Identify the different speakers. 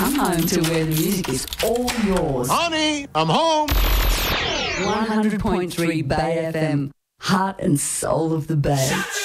Speaker 1: Come home to where the music is all yours.
Speaker 2: Honey, I'm home.
Speaker 1: 100.3 Bay FM, heart and soul of the Bay.